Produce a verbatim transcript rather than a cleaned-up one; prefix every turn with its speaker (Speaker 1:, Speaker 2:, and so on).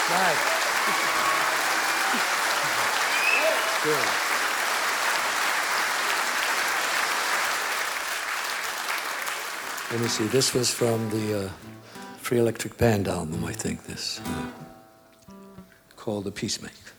Speaker 1: Nice. Good. Let me see. This was from the uh, Free Electric Band album, I think. This uh, called "The Peacemaker."